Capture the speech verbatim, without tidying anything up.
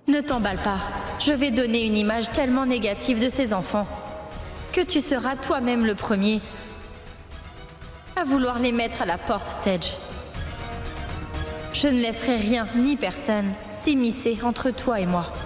Ne t'emballe pas. Je vais donner une image tellement négative de ces enfants que tu seras toi-même le premier à vouloir les mettre à la porte, Tej. Je ne laisserai rien ni personne s'immiscer entre toi et moi.